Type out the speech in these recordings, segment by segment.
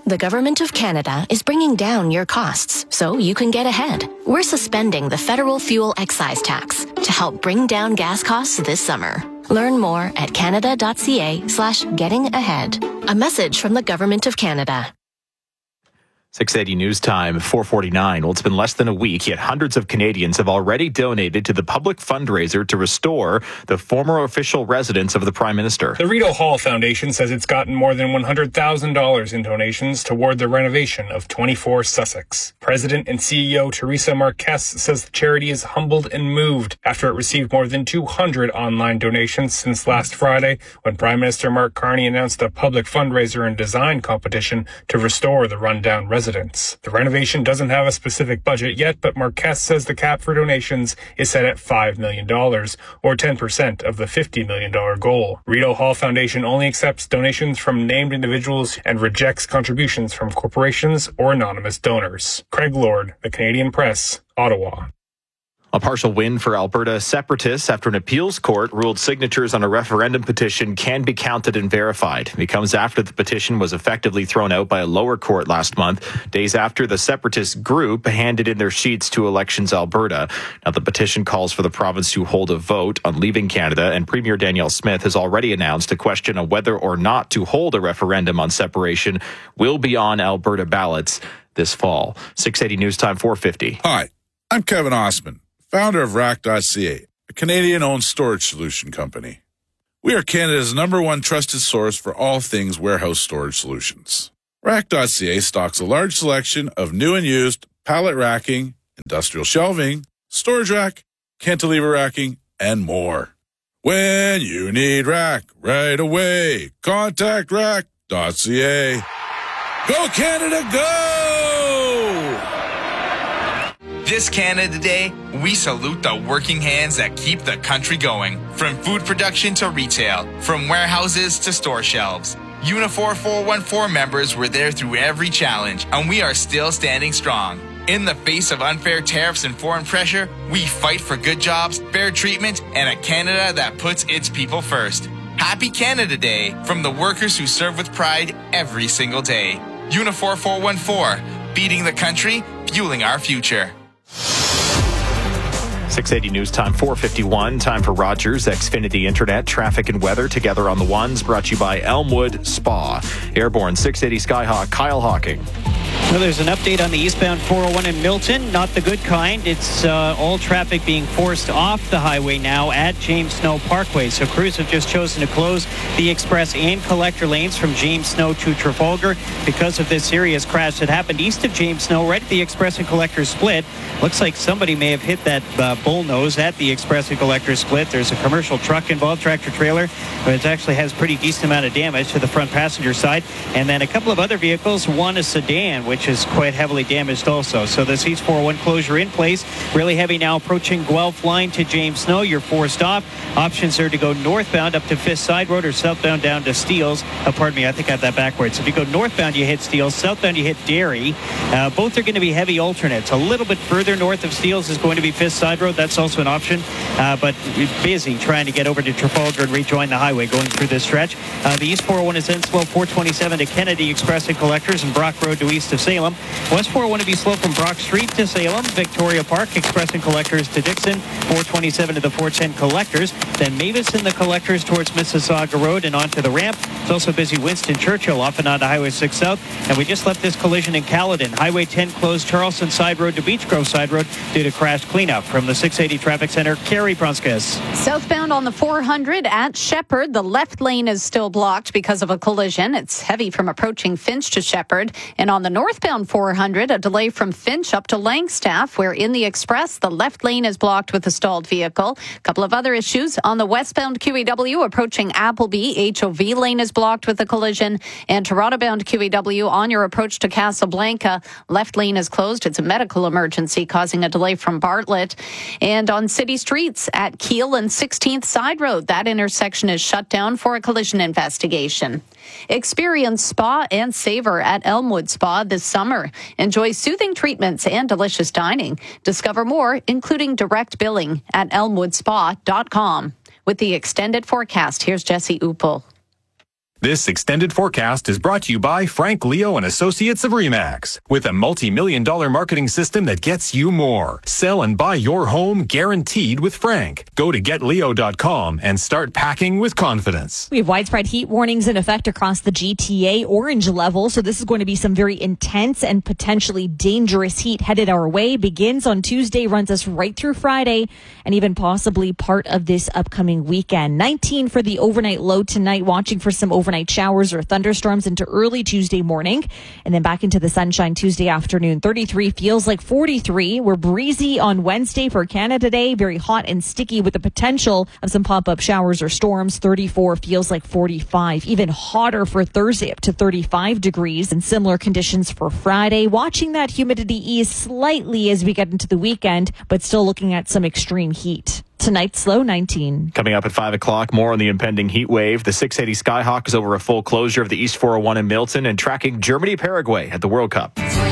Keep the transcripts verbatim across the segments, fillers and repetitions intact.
The Government of Canada is bringing down your costs so you can get ahead. We're suspending the federal fuel excise tax to help bring down gas costs this summer. Learn more at canada.ca slash getting ahead. A message from the Government of Canada. six eighty News Time, four forty-nine. Well, it's been less than a week, yet hundreds of Canadians have already donated to the public fundraiser to restore the former official residence of the Prime Minister. The Rideau Hall Foundation says it's gotten more than one hundred thousand dollars in donations toward the renovation of twenty-four Sussex. President and C E O Teresa Marquez says the charity is humbled and moved after it received more than two hundred online donations since last Friday, when Prime Minister Mark Carney announced a public fundraiser and design competition to restore the rundown residence. The renovation doesn't have a specific budget yet, but Marquez says the cap for donations is set at five million dollars, or ten percent of the fifty million dollars goal. Rideau Hall Foundation only accepts donations from named individuals and rejects contributions from corporations or anonymous donors. Craig Lord, The Canadian Press, Ottawa. A partial win for Alberta separatists after an appeals court ruled signatures on a referendum petition can be counted and verified. It comes after the petition was effectively thrown out by a lower court last month, days after the separatist group handed in their sheets to Elections Alberta. Now, the petition calls for the province to hold a vote on leaving Canada, and Premier Danielle Smith has already announced a question of whether or not to hold a referendum on separation will be on Alberta ballots this fall. six eighty News Time, four fifty. Hi, I'm Kevin Osman, founder of rack dot c a, a Canadian-owned storage solution company. We are Canada's number one trusted source for all things warehouse storage solutions. rack dot c a stocks a large selection of new and used pallet racking, industrial shelving, storage rack, cantilever racking, and more. When you need rack right away, contact rack dot c a. Go Canada, go! This Canada Day, we salute the working hands that keep the country going. From food production to retail, from warehouses to store shelves. Unifor four one four members were there through every challenge, and we are still standing strong. In the face of unfair tariffs and foreign pressure, we fight for good jobs, fair treatment, and a Canada that puts its people first. Happy Canada Day from the workers who serve with pride every single day. Unifor four one four, beating the country, fueling our future. six eighty News Time, four fifty-one. Time for Rogers Xfinity Internet, traffic and weather together on the ones, brought to you by Elmwood Spa. Airborne six eighty Skyhawk, Kyle Hawking. Well, there's an update on the eastbound four oh one in Milton, not the good kind. It's uh, all traffic being forced off the highway now at James Snow Parkway. So crews have just chosen to close the express and collector lanes from James Snow to Trafalgar because of this serious crash that happened east of James Snow, right at the express and collector split. Looks like somebody may have hit that uh, bullnose at the express and collector split. There's a commercial truck involved, tractor trailer, but it actually has pretty decent amount of damage to the front passenger side. And then a couple of other vehicles, one a sedan, which is quite heavily damaged also. So this East four oh one closure in place. Really heavy now approaching Guelph line to James Snow. You're forced off. Options are to go northbound up to Fifth Side Road or southbound down to Steeles. Oh, pardon me, I think I got that backwards. If you go northbound, you hit Steeles. Southbound, you hit Derry. Uh, both are going to be heavy alternates. A little bit further north of Steeles is going to be Fifth Side Road. That's also an option. Uh, but busy trying to get over to Trafalgar and rejoin the highway going through this stretch. Uh, the East four oh one is then slow four twenty-seven to Kennedy Express and Collectors and Brock Road to east of Salem. West four oh one to be slow from Brock Street to Salem. Victoria Park, Express and Collectors to Dixon. four twenty-seven to the four ten Collectors. Then Mavis and the Collectors towards Mississauga Road and onto the ramp. It's also busy Winston Churchill off and onto Highway six South. And we just left this collision in Caledon. Highway ten closed Charleston Side Road to Beach Grove Side Road due to crash cleanup. From the six eighty Traffic Center, Carrie Pronskas. Southbound on the four hundred at Shepherd, the left lane is still blocked because of a collision. It's heavy from approaching Finch to Shepherd. And on the northbound four hundred, a delay from Finch up to Langstaff, where in the express, the left lane is blocked with a stalled vehicle. A couple of other issues on the westbound Q E W approaching Appleby. H O V lane is blocked with a collision. And Toronto-bound Q E W on your approach to Casablanca, left lane is closed. It's a medical emergency causing a delay from Bartlett. And on city streets at Keele and sixteenth Side Road, that intersection is shut down for a collision investigation. Experience spa and savor at Elmwood Spa this summer. Enjoy soothing treatments and delicious dining. Discover more, including direct billing, at elmwood spa dot com. With the extended forecast, here's Jesse Uppel. This extended forecast is brought to you by Frank Leo and Associates of Remax. With a multi-million dollar marketing system that gets you more. Sell and buy your home guaranteed with Frank. Go to get leo dot com and start packing with confidence. We have widespread heat warnings in effect across the G T A, orange level. So this is going to be some very intense and potentially dangerous heat headed our way. Begins on Tuesday, runs us right through Friday, and even possibly part of this upcoming weekend. nineteen for the overnight low tonight, watching for some overnight overnight showers or thunderstorms into early Tuesday morning, and then back into the sunshine Tuesday afternoon. thirty-three feels like forty-three. We're breezy on Wednesday for Canada Day, very hot and sticky with the potential of some pop-up showers or storms. thirty-four feels like forty-five. Even hotter for Thursday, up to thirty-five degrees, and similar conditions for Friday. Watching that humidity ease slightly as we get into the weekend, but still looking at some extreme heat. Tonight's low nineteen. Coming up at five o'clock, more on the impending heat wave. The six eighty Skyhawk is over a full closure of the East four oh one in Milton and tracking Germany-Paraguay at the World Cup.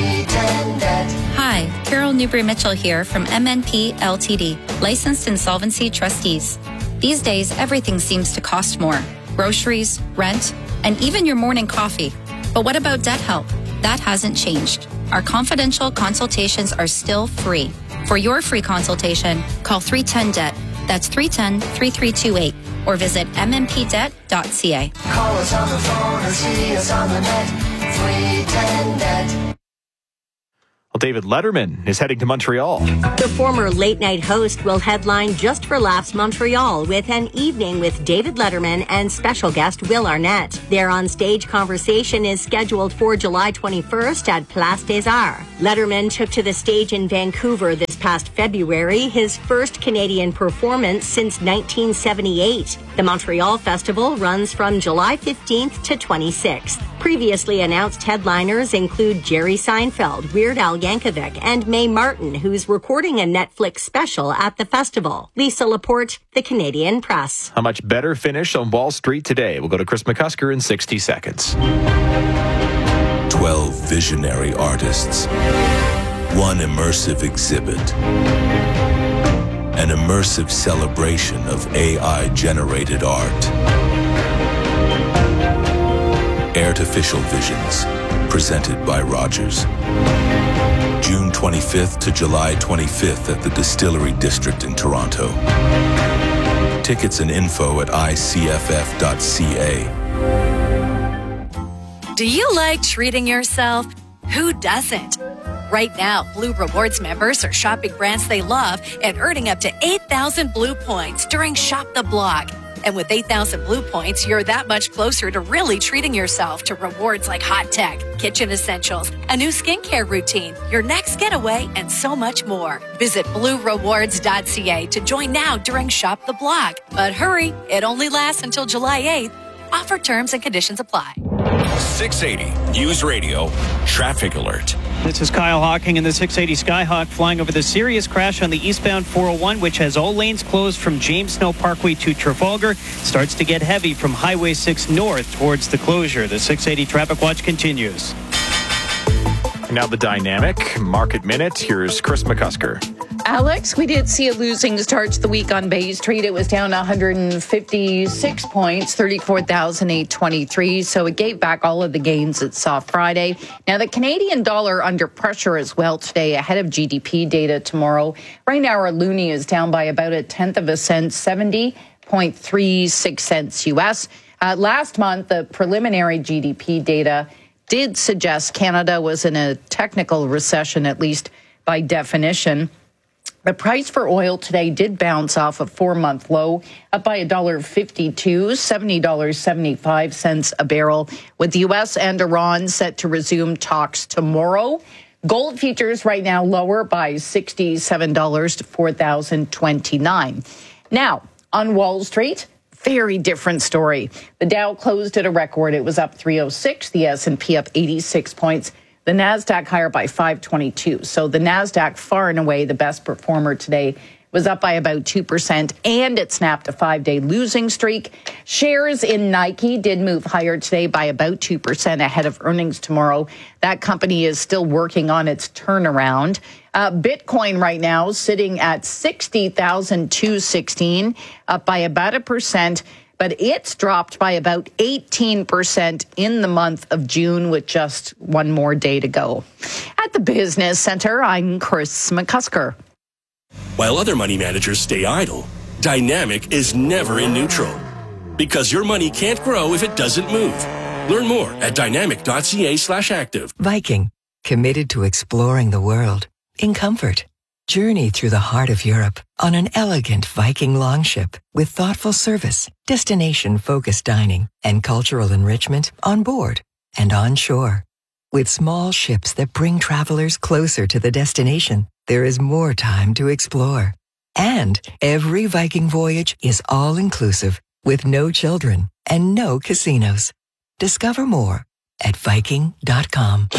Hi, Carol Newbury-Mitchell here from M N P L T D, licensed insolvency trustees. These days, everything seems to cost more. Groceries, rent, and even your morning coffee. But what about debt help? That hasn't changed. Our confidential consultations are still free. For your free consultation, call three one zero D E B T. That's three one zero, three three two eight or visit m m p debt dot c a. Call us on the phone or see us on the net. three one zero D E B T. Well, David Letterman is heading to Montreal. The former late-night host will headline Just for Laughs Montreal with an evening with David Letterman and special guest Will Arnett. Their on-stage conversation is scheduled for July twenty-first at Place des Arts. Letterman took to the stage in Vancouver this past February, his first Canadian performance since nineteen seventy-eight. The Montreal Festival runs from July fifteenth to twenty-sixth. Previously announced headliners include Jerry Seinfeld, Weird Al Yankovic, and Mae Martin, who's recording a Netflix special at the festival. Lisa Laporte, The Canadian Press. A much better finish on Wall Street today. We'll go to Chris McCusker in sixty seconds. Twelve visionary artists. One immersive exhibit. An immersive celebration of A I-generated art. Artificial Visions, presented by Rogers. June twenty-fifth to July twenty-fifth at the Distillery District in Toronto. Tickets and info at i c f f dot c a. Do you like treating yourself? Who doesn't? Right now, Blue Rewards members are shopping brands they love and earning up to eight thousand Blue points during Shop the Block. And with eight thousand Blue points, you're that much closer to really treating yourself to rewards like hot tech, kitchen essentials, a new skincare routine, your next getaway, and so much more. Visit blue rewards dot c a to join now during Shop the Block. But hurry, it only lasts until July eighth. Offer terms and conditions apply. six eighty News Radio Traffic Alert. This is Kyle Hawking in the six eighty Skyhawk flying over the serious crash on the eastbound four oh one, which has all lanes closed from James Snow Parkway to Trafalgar. Starts to get heavy from Highway six north towards the closure. The six eighty Traffic Watch continues. Now the dynamic market minute. Here's Chris McCusker. Alex, we did see a losing start to the week on Bay Street. It was down one hundred fifty-six points, thirty-four thousand eight hundred twenty-three. So it gave back all of the gains it saw Friday. Now, the Canadian dollar under pressure as well today ahead of G D P data tomorrow. Right now, our loonie is down by about a tenth of a cent, seventy point three six cents U S. Uh, last month, the preliminary G D P data did suggest Canada was in a technical recession, at least by definition. The price for oil today did bounce off a four-month low, up by one dollar fifty-two, seventy dollars and seventy-five cents a barrel, with the U S and Iran set to resume talks tomorrow. Gold futures right now lower by sixty-seven dollars to four thousand twenty-nine dollars. Now, on Wall Street, very different story. The Dow closed at a record. It was up three oh six, the S and P up eighty-six points. The NASDAQ higher by five twenty-two. So the NASDAQ far and away the best performer today, was up by about two percent, and it snapped a five-day losing streak. Shares in Nike did move higher today by about two percent ahead of earnings tomorrow. That company is still working on its turnaround. Uh, Bitcoin right now sitting at sixty thousand two hundred sixteen, up by about a percent. but it's dropped by about eighteen percent in the month of June with just one more day to go. At the Business Center, I'm Chris McCusker. While other money managers stay idle, Dynamic is never in neutral. Because your money can't grow if it doesn't move. Learn more at dynamic.ca slash active. Viking, committed to exploring the world in comfort. Journey through the heart of Europe on an elegant Viking longship with thoughtful service, destination-focused dining, and cultural enrichment on board and on shore. With small ships that bring travelers closer to the destination, there is more time to explore. And every Viking voyage is all-inclusive with no children and no casinos. Discover more at Viking dot com.